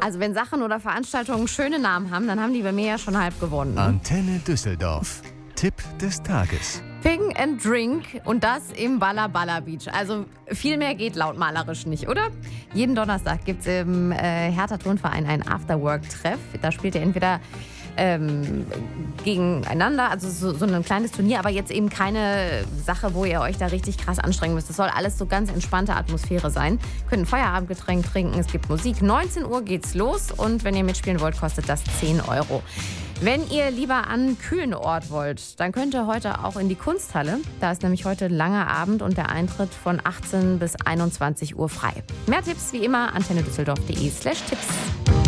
Also wenn Sachen oder Veranstaltungen schöne Namen haben, dann haben die bei mir ja schon halb gewonnen. Antenne Düsseldorf. Tipp des Tages. Ping and Drink und das im Balla Balla Beach. Also viel mehr geht lautmalerisch nicht, oder? Jeden Donnerstag gibt es im Hertha Turnverein einen Afterwork-Treff. Da spielt ihr entweder gegeneinander, also so ein kleines Turnier, aber jetzt eben keine Sache, wo ihr euch da richtig krass anstrengen müsst. Das soll alles so ganz entspannte Atmosphäre sein. Ihr könnt ein Feierabendgetränk trinken, es gibt Musik. 19 Uhr geht's los und wenn ihr mitspielen wollt, kostet das 10 Euro. Wenn ihr lieber an einen kühlen Ort wollt, dann könnt ihr heute auch in die Kunsthalle. Da ist nämlich heute ein langer Abend und der Eintritt von 18 bis 21 Uhr frei. Mehr Tipps wie immer antennedüsseldorf.de/Tipps.